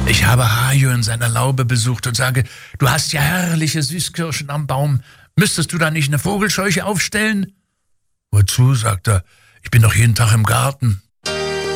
Ich habe Hajo in seiner Laube besucht und sage, du hast ja herrliche Süßkirschen am Baum. Müsstest du da nicht eine Vogelscheuche aufstellen? Wozu, sagt er, ich bin doch jeden Tag im Garten.